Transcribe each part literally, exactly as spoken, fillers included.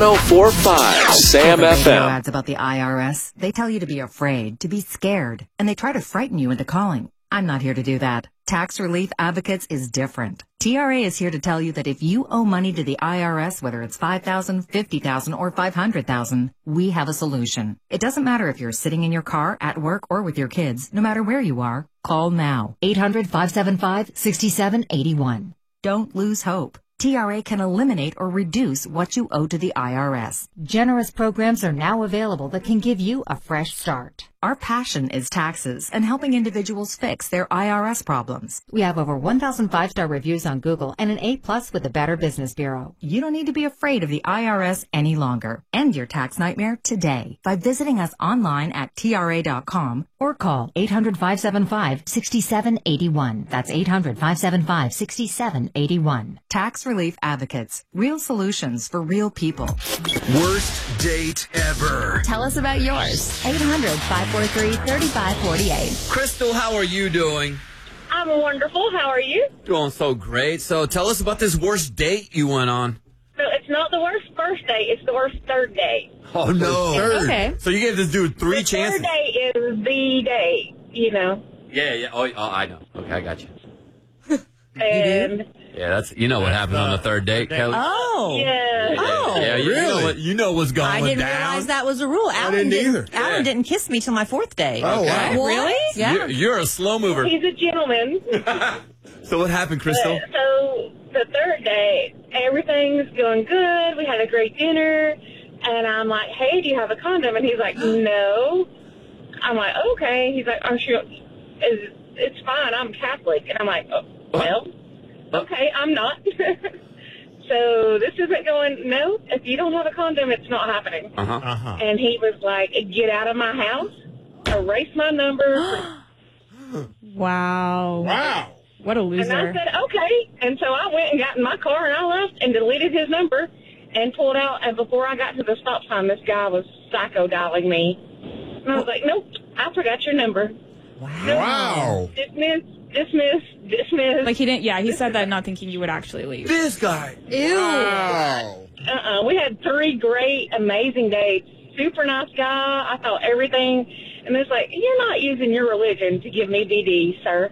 oh four point five Sam F M. Ads about the I R S. They tell you to be afraid, to be scared, and they try to frighten you into calling. I'm not here to do that. Tax Relief Advocates is different. T R A is here to tell you that if you owe money to the I R S, whether it's five thousand dollars, fifty thousand dollars, or five hundred thousand dollars, we have a solution. It doesn't matter if you're sitting in your car, at work, or with your kids. No matter where you are, call now. eight hundred, five seven five, six seven eight one. Don't lose hope. T R A can eliminate or reduce what you owe to the I R S. Generous programs are now available that can give you a fresh start. Our passion is taxes and helping individuals fix their I R S problems. We have over one thousand five-star reviews on Google and an A plus with the Better Business Bureau. You don't need to be afraid of the I R S any longer. End your tax nightmare today by visiting us online at T R A dot com or call eight hundred, five seven five, six seven eight one. That's eight hundred, five seven five, six seven eight one. Tax Relief Advocates. Real solutions for real people. Worst date ever. Tell us about yours. eight hundred, five four three, three five four eight. Crystal, how are you doing? I'm wonderful. How are you? Doing so great. So tell us about this worst date you went on. So it's not the worst first date. It's the worst third date. Oh, no. Third. Okay. So you gave this dude three the chances. third date is the date, you know. Yeah, yeah. Oh, oh, I know. Okay, I got you. And Yeah, that's you know what happens on the third date, Kelly. Oh. yeah. Oh. Yeah, you, you know really? what you know what's going I down. didn't realize that was a rule. Alan didn't either. Alan Yeah. didn't kiss me till my fourth date. Oh, wow. What? Really? Yeah. You're, you're a slow mover. He's a gentleman. So what happened, Crystal? So the third date, everything's going good. We had a great dinner. And I'm like, hey, do you have a condom? And he's like, no. I'm like, okay. He's like, aren't you? Is, it's fine. I'm Catholic. And I'm like, oh, well, okay, I'm not. So this isn't going, no, if you don't have a condom, it's not happening. Uh-huh. Uh-huh. And he was like, get out of my house, erase my number. Wow. Wow. What a And I loser. said, okay. And so I went and got in my car and I left and deleted his number and pulled out. And before I got to the stop sign, this guy was psycho dialing me. And I was like, nope, I forgot your number. Wow. Dismiss, dismiss, dismiss. Like he didn't, yeah, he said that not thinking you would actually leave. This guy. Ew. Wow. Uh-uh. We had three great, amazing dates. Super nice guy. I thought everything. And it's like, you're not using your religion to give me D D, sir.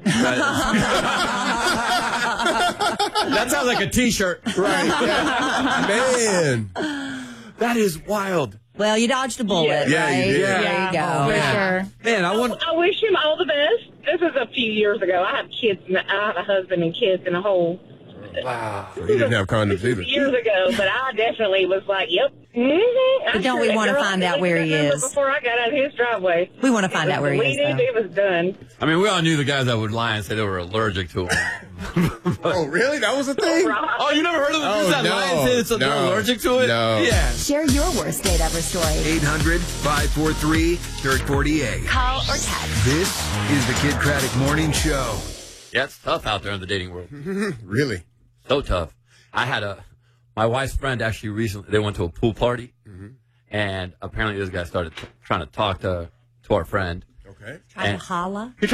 That sounds like a T-shirt. Right. Yeah. Man. That is wild. Well, you dodged a bullet, Yeah, right? you did. There Yeah, you go. for man. sure. Man, I want. I wish him all the best. This was a few years ago. I have kids. And I have a husband and kids and a whole. Wow. He didn't have condoms either. Years ago, but I definitely was like, yep. Mm-hmm. But don't we wanna find out where he is? Before I got out of his driveway. We want to find It out was where he is, deleted, though. It was done. I mean, we all knew the guys that would lie and say they were allergic to them. Oh, really? That was a thing? Right. Oh, you never heard of the Oh, dudes that no. lie and say it's, they're No. allergic to it? No. Yeah. Share your worst date ever story. eight hundred, five four three, three four eight. Call or text. This is the Kid Craddock Morning Show. Yeah, it's tough out there in the dating world. Really? So tough. I had a, my wife's friend actually recently, they went to a pool party, and apparently this guy started t- trying to talk to, to our friend. Okay. Trying to holla.